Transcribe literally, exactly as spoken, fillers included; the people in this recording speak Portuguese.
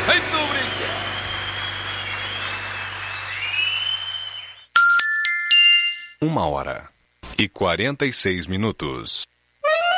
Muito obrigado. Uma hora e quarenta e seis minutos.